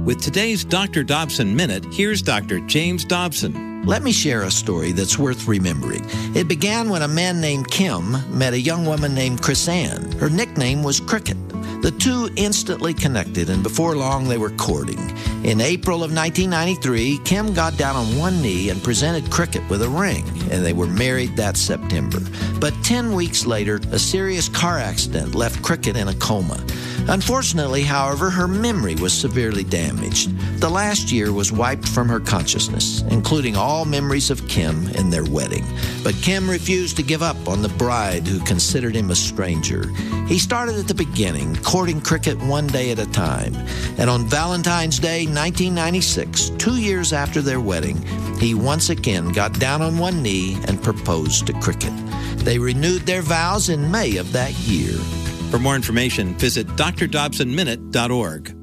With today's Dr. Dobson Minute, here's Dr. James Dobson. Let me share a story that's worth remembering. It began when a man named Kim met a young woman named Chris-Ann. Her nickname was Cricket. The two instantly connected, and before long they were courting. In April of 1993, Kim got down on one knee and presented Cricket with a ring, and they were married that September. But 10 weeks later, a serious car accident left Cricket in a coma. Unfortunately, however, her memory was severely damaged. The last year was wiped from her consciousness, including all memories of Kim and their wedding. But Kim refused to give up on the bride who considered him a stranger. He started at the beginning, courting Cricket one day at a time. And on Valentine's Day, 1996, 2 years after their wedding, he once again got down on one knee and proposed to Cricket. They renewed their vows in May of that year. For more information, visit drdobsonminute.org.